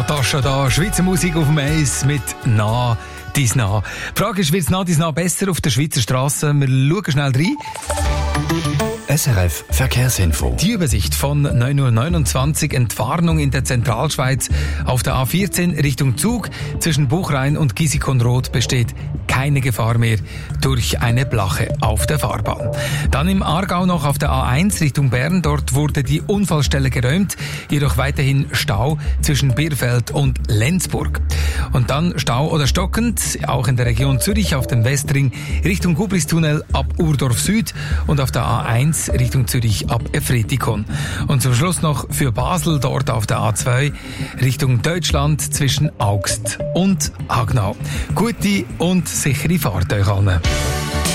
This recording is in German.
Natascha da, Schweizer Musik auf dem Eis mit «Na, dies Na». Die Frage ist, wird es «Na, dies Na» besser auf der Schweizer Straße? Wir schauen schnell rein. SRF Verkehrsinfo. Die Übersicht von 9.29 Uhr, Entwarnung in der Zentralschweiz auf der A14 Richtung Zug. Zwischen Buchrain und Gisikonroth besteht keine Gefahr mehr durch eine Blache auf der Fahrbahn. Dann im Aargau noch auf der A1 Richtung Bern. Dort wurde die Unfallstelle geräumt, jedoch weiterhin Stau zwischen Birfeld und Lenzburg. Und dann Stau oder stockend, auch in der Region Zürich auf dem Westring Richtung Gubristunnel ab Urdorf Süd und auf der A1 Richtung Zürich ab Efretikon. Und zum Schluss noch für Basel dort auf der A2 Richtung Deutschland zwischen Augst und Hagnau. Gute und sichere Fahrt euch allen.